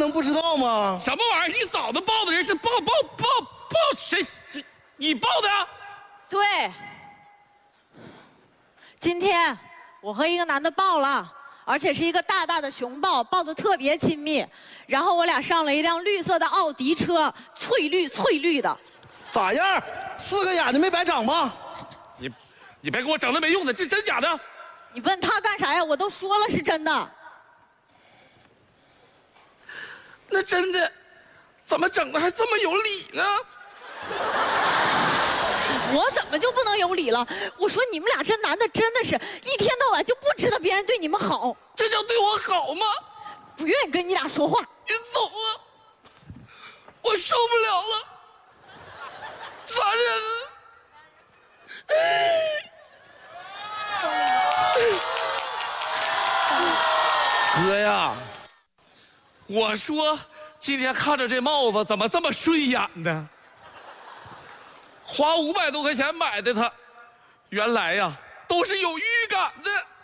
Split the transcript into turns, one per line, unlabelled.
能不知道吗？
什么玩意儿？你嫂子抱的人是抱谁？你抱的？
对。今天我和一个男的抱了，而且是一个大大的熊抱，抱得特别亲密。然后我俩上了一辆绿色的奥迪车，翠绿的。
咋样？4个眼睛没白长吧？
你别给我整那没用的，这真假的？
你问他干啥呀？我都说了是真的。
那真的，怎么整的还这么有理呢？
我怎么就不能有理了？我说你们俩这男的真的是一天到晚就不知道别人对你们好，
这叫对我好吗？
不愿意跟你俩说话。
你走啊！我受不了了，残忍啊！
哥呀，
我说今天看着这帽子怎么这么顺眼呢？花500多块钱买的它，原来呀都是有预感的。